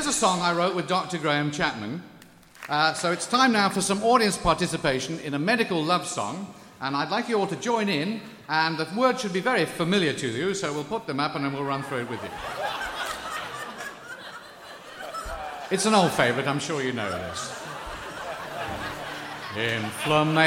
a song I wrote with Dr. Graham Chapman. So it's time now for some audience participation in a medical love song, and I'd like you all to join in, and the words should be very familiar to you, so we'll put them up and then we'll run through it with you. It's an old favourite, I'm sure you know this. Inflammation